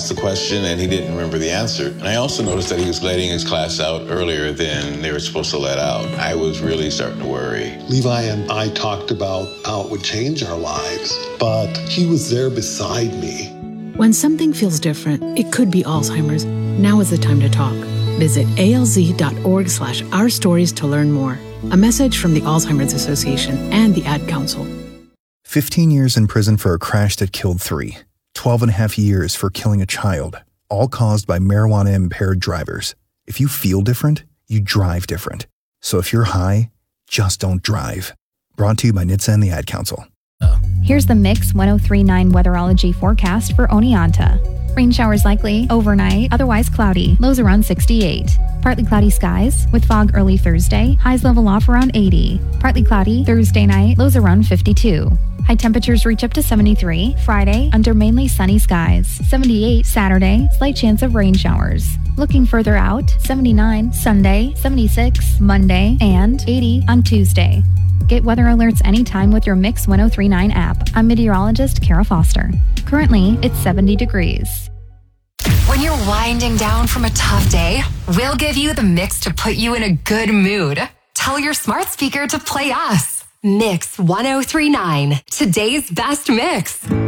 asked the question and he didn't remember the answer. And I also noticed that he was letting his class out earlier than they were supposed to let out. I was really starting to worry. Levi and I talked about how it would change our lives, but he was there beside me. When something feels different, it could be Alzheimer's. Now is the time to talk. Visit alz.org/ourstories to learn more. A message from the Alzheimer's Association and the Ad Council. 15 years in prison for a crash that killed 3. 12 and a half years for killing a child, all caused by marijuana-impaired drivers. If you feel different, you drive different. So if you're high, just don't drive. Brought to you by NHTSA and the Ad Council. Here's the Mix 103.9 weatherology forecast for Oneonta. Rain showers likely overnight, otherwise cloudy, lows around 68. Partly cloudy skies with fog early Thursday, highs level off around 80. Partly cloudy Thursday night, lows around 52. High temperatures reach up to 73 Friday under mainly sunny skies. 78 Saturday, slight chance of rain showers. Looking further out, 79 Sunday, 76 Monday, and 80 on Tuesday. Get weather alerts anytime with your Mix 103.9 app. I'm meteorologist Kara Foster. Currently, it's 70 degrees. When you're winding down from a tough day, we'll give you the mix to put you in a good mood. Tell your smart speaker to play us. Mix 103.9, today's best mix.